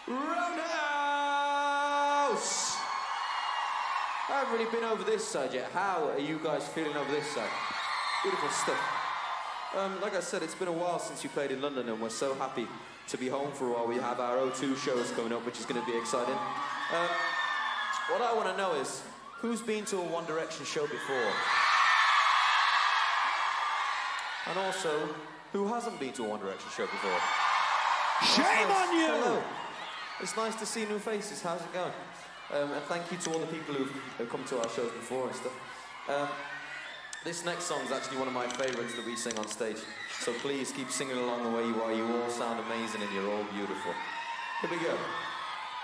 Roundhouse! I haven't really been over this side yet. How are you guys feeling over this side? Beautiful stuff. Like I said, it's been a while since you played in London, and we're so happy to be home for a while. We have our O2 shows coming up, which is going to be exciting. What I want to know is, who's been to a One Direction show before? And also, who hasn't been to a One Direction show before? Shame on you! Hello. It's nice to see new faces. How's it going? And thank you to all the people who've come to our shows before and stuff. This next song is actually one of my favourites that we sing on stage. So please keep singing along the way you are. You all sound amazing and you're all beautiful. Here we go.